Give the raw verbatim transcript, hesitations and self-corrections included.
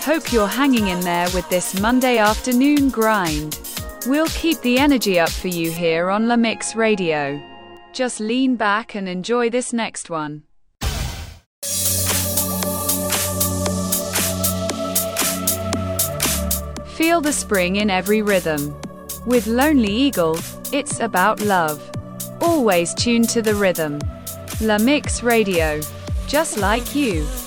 Hope you're hanging in there with this Monday afternoon grind. We'll keep the energy up for you here on La Mix Radio. Just lean back and enjoy this next one. Feel the spring in every rhythm. With Lonely Eagle, it's about love. Always tuned to the rhythm. La Mix Radio. Just like you.